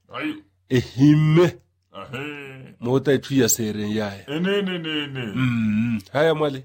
Ayo. Ehime. Ahe. Mota itu ya seren yae. Ne. Haya mwali.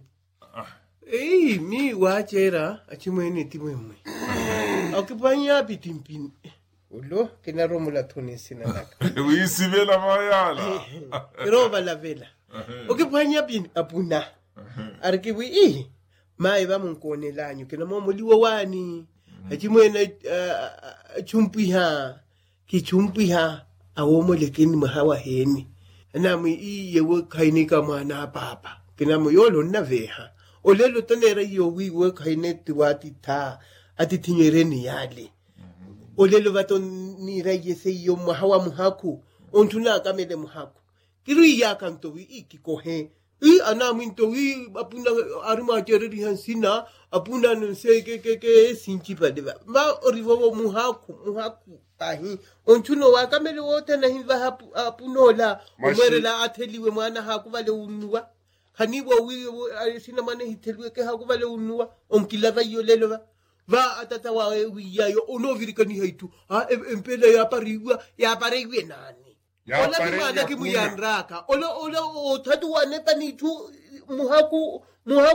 Mi wachera achimwene timwemwe. Akipanya bitimpin. Ulo kena romula toni sinalaka. Wisibela mayala. Roba la vela. Akipanya bin apuna. Arkiwi mai ba munkone lanyu kena momuliwa wani. Achimwene chumpiha. Kichumpiha awomo lekeni mahawa heni. Nami yewe kainika mwana papa. Kena moyolo na veha. Olelo tonera wiwe kaine tuwati ta ati tinyereni yale. Olelo vaton ni reyese yo mahawa muhaku ontuna kamele muhaku. Kiru ya kantowi ikikohe. Anaminto apuna arima jereri hansina apuna nse ke sinchipa deva. Ma orivovo muhaku ahi ontuno wakamele wote na hiva apunola umwerela ateliwe mwana haku vale unwa. Haniwa sina mane hitelwe ke hakuvale unua onkilava yolelova va atatawa wiyayo onovirikani haitu empele ya pariwe nani ola mwana kimuyanraka ola otatu wanepani tu muhaku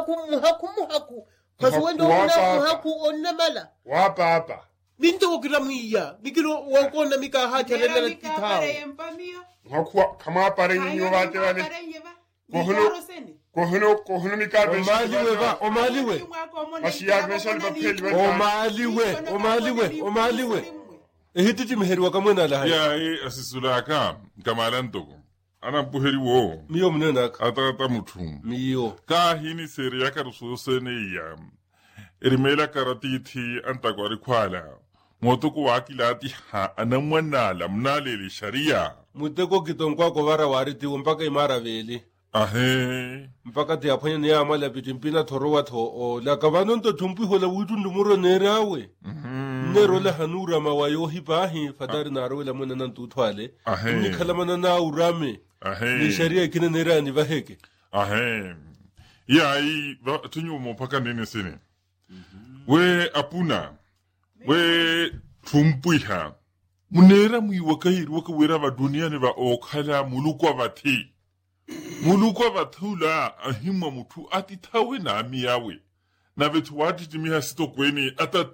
kaswendo muhaku onamala wapa minto okiramuya mikiro wakona mikahaterela kitao muhaku kama pare nyinyo vate vale Kohunu mikabe omaliwe Mashiagmeshal bapeli omaliwe ehititi miheriwa kamwena la haya Ya asisulaka kamalantoko. Ana buheri wo. miyo mnena Atata mutu. miyo Ka hini seri ya karusosene ya. Erimela karatiti antakwari kwala. Motuku wakilati ha anamwanala mnaleli sharia. muteko kitonkwa ko bara wariti mpaka imara veli Ahe. mpaka te apanya ne amala bitimpina thorowa tho la kabanon to tumpi hola wutu ndumuro nerawe nero la hanura mawayo hipahi fadari na rola mona nan tuthwale ni khalamana na urame ni sharia kine nera ni vaheke Ahe. Ya tunyu mpaka nene sene. We apuna. We tumpuiha. Munera muiwakahiri wakawera wa dunia ni wa okhala mulukwa vati. Mulukwa vathula ahima mutu atitawe na amiyawe. Na vetu wati timiha sito kweni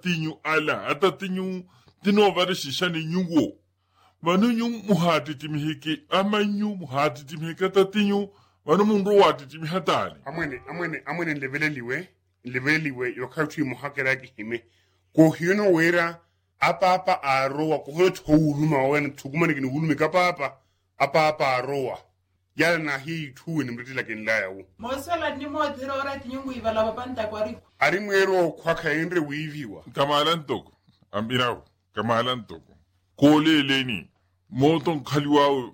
atatinyu tinovare shishani nyungo. Vanu nyung muhati timihiki ama nyu muhati timihiki atatinyu vanu mungu wati timiha tali. Amwene leveleliwe yokauti muhakera kihime. Kohino wera apa aroa kohino tuhuluma wena tukumani kini hulumi kapapa apa aroa. Yala na hii tuwe ni mritila kinlaya wu. Mwaswela ni mwatiro orati nyungu ivala wapanta kwa riku. Ari mwero kwa kaendre wiviwa. Kamalantoko. Ambirawo. Kamalantoko. Kole leni. Moton kaliwa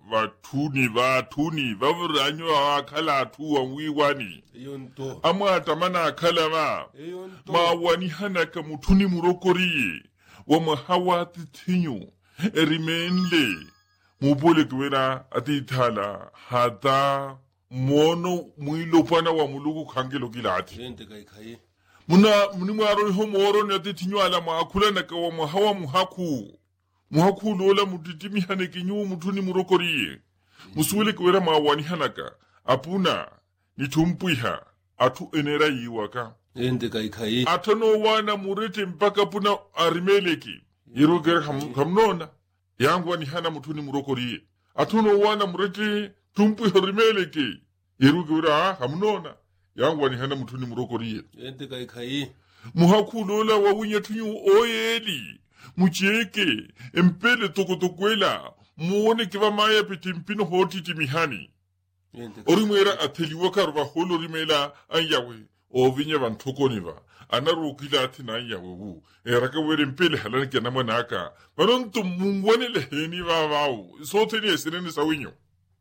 tuni. Vavuranyo wa kala tu wa wiwani. yonto Ama atamana kala ma. Ma wani hana kamutuni murokoriye. Wa mahawa titinyo. Erimenle. Mubole kwera atithala hata mono muilopana wa muluku kangelo kilati. gente kai Muni mwaro homoro ni atitinyo ala maakula na kawa mahawa muhaku. Muhaku lola mutitimi haneki nyu mutuni murokoriye. Musuwele kwera mawani hanaka. Apuna ni tumpuiha. Atu enera yiwaka. gente kai Atano wana murete mpaka puna arimeleki. Yerogere hamnona. Yangu wani hana mutuni murokoriye. Atuno wana murete tumpu horimeleke. Yeruge wira hamnona. Yangu wani hana mutuni murokoriye. gente kai Muhaku lola wawunya tunyu oyeli. Mucheke. Empele tokotokwela. Muone kiva maya pitimpino hoti timihani. gente Orimwera ateliwa karwa holo rimela anyawe. Ovinya vantokoniva. Anaru kila atina anyawe wu. Eraka were mpele halani kena manaka. Maronto mungwane leheni vavau. Sote ni esireni sawinyo.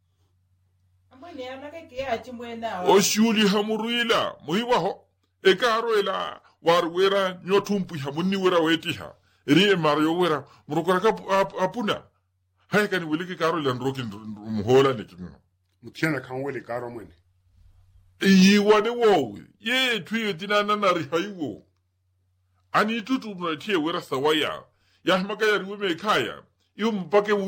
Mwene anake kia chimwena. Oshuli hamuruila. Muhiwa ho. Eka haroela. Warwera nyotumpu hamuni wera wetiha. Rie mario wera. Murokoraka apuna. Haya kani weleke karoela nroki mhola nekimino. Mutiana kanwele karo mwene. Iyiwane wowe. Ye tuyo tinana nari haiwo. Ani tutu mnatie wera sawaya. Ya hmaka ya riweme kaya. Iyo mpake